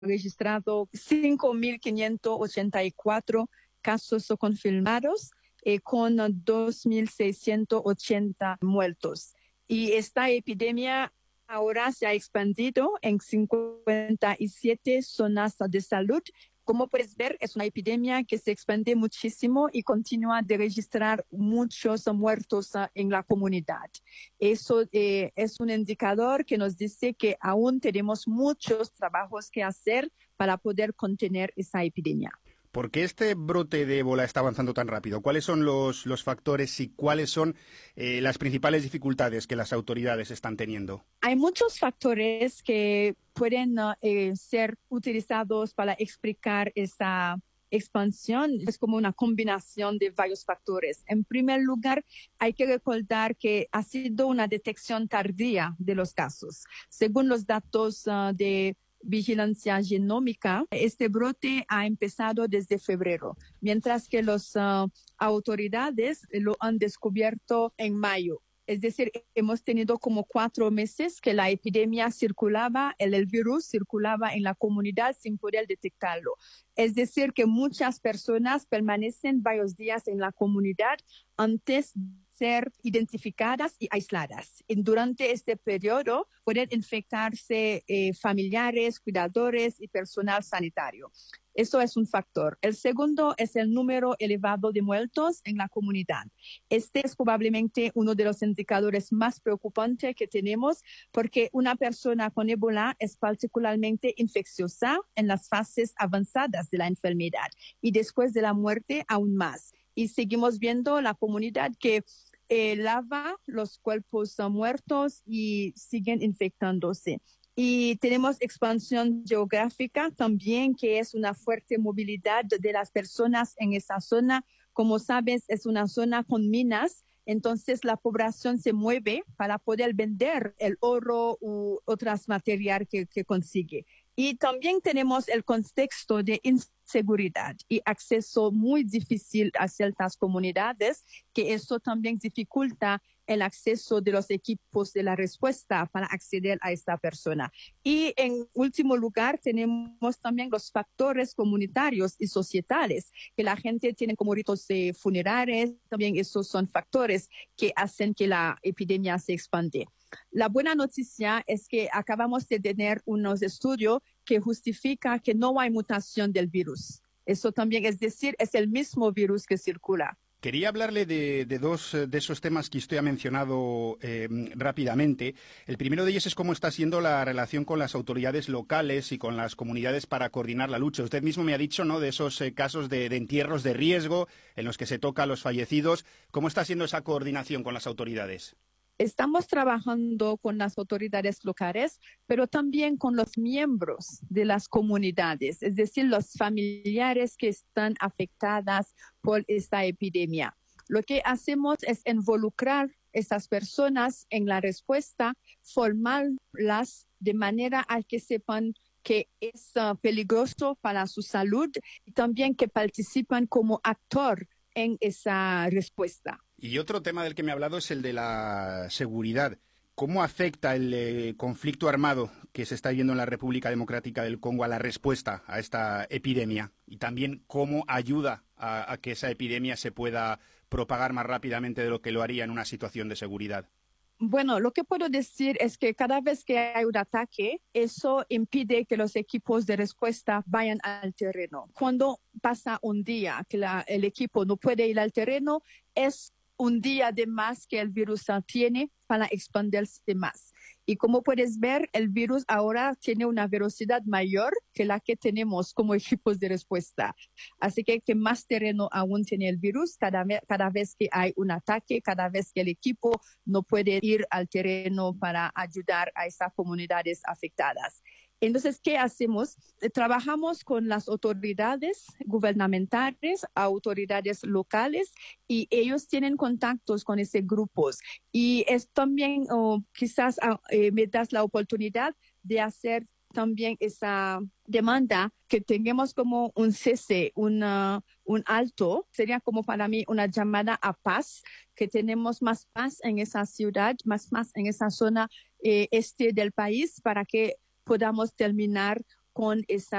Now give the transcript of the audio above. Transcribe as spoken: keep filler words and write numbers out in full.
registrado cinco mil quinientos ochenta y cuatro casos confirmados eh, con dos mil seiscientos ochenta muertos. Y esta epidemia ahora se ha expandido en cincuenta y siete zonas de salud. Como puedes ver, es una epidemia que se expande muchísimo y continúa de registrar muchos muertos uh, en la comunidad. Eso eh, es un indicador que nos dice que aún tenemos muchos trabajos que hacer para poder contener esa epidemia. ¿Por qué este brote de ébola está avanzando tan rápido? ¿Cuáles son los, los factores y cuáles son eh, las principales dificultades que las autoridades están teniendo? Hay muchos factores que pueden uh, eh, ser utilizados para explicar esa expansión. Es como una combinación de varios factores. En primer lugar, hay que recordar que ha sido una detección tardía de los casos. Según los datos uh, de vigilancia genómica, este brote ha empezado desde febrero, mientras que las uh, autoridades lo han descubierto en mayo. Es decir, hemos tenido como cuatro meses que la epidemia circulaba, el, el virus circulaba en la comunidad sin poder detectarlo. Es decir, que muchas personas permanecen varios días en la comunidad antes de ser identificadas y aisladas. Y durante este periodo pueden infectarse eh, familiares, cuidadores y personal sanitario. Eso es un factor. El segundo es el número elevado de muertos en la comunidad. Este es probablemente uno de los indicadores más preocupantes que tenemos porque una persona con ébola es particularmente infecciosa en las fases avanzadas de la enfermedad y después de la muerte aún más. Y seguimos viendo la comunidad que eh, lava los cuerpos uh, muertos y siguen infectándose. Y tenemos expansión geográfica también, que es una fuerte movilidad de las personas en esa zona. Como sabes, es una zona con minas, entonces la población se mueve para poder vender el oro u otras materiales que, que consigue. Y también tenemos el contexto de inseguridad y acceso muy difícil a ciertas comunidades, que eso también dificulta el acceso de los equipos de la respuesta para acceder a esta persona. Y en último lugar, tenemos también los factores comunitarios y societales, que la gente tiene como ritos eh, funerarios, también esos son factores que hacen que la epidemia se expande. La buena noticia es que acabamos de tener unos estudios que justifican que no hay mutación del virus. Eso también, es decir, es el mismo virus que circula. Quería hablarle de, de dos de esos temas que usted ha mencionado eh, rápidamente. El primero de ellos es cómo está siendo la relación con las autoridades locales y con las comunidades para coordinar la lucha. Usted mismo me ha dicho, ¿no?, de esos eh, casos de, de entierros de riesgo en los que se toca a los fallecidos. ¿Cómo está siendo esa coordinación con las autoridades? Estamos trabajando con las autoridades locales, pero también con los miembros de las comunidades, es decir, los familiares que están afectadas por esta epidemia. Lo que hacemos es involucrar a estas personas en la respuesta, formarlas de manera a que sepan que es uh, peligroso para su salud y también que participan como actor en esa respuesta. Y otro tema del que me ha hablado es el de la seguridad. ¿Cómo afecta el eh, conflicto armado que se está viviendo en la República Democrática del Congo a la respuesta a esta epidemia? Y también cómo ayuda a, a que esa epidemia se pueda propagar más rápidamente de lo que lo haría en una situación de seguridad. Bueno, lo que puedo decir es que cada vez que hay un ataque, eso impide que los equipos de respuesta vayan al terreno. Cuando pasa un día que la, el equipo no puede ir al terreno, es un día de más que el virus tiene para expandirse más. Y como puedes ver, el virus ahora tiene una velocidad mayor que la que tenemos como equipos de respuesta. Así que, que más terreno aún tiene el virus cada, cada vez que hay un ataque, cada vez que el equipo no puede ir al terreno para ayudar a esas comunidades afectadas. Entonces, ¿qué hacemos? Trabajamos con las autoridades gubernamentales, autoridades locales, y ellos tienen contactos con esos grupos. Y es también, oh, quizás eh, me das la oportunidad de hacer también esa demanda que tengamos como un cese, una, un alto. Sería como para mí una llamada a paz, que tenemos más paz en esa ciudad, más paz en esa zona eh, este del país, para que podamos terminar con esa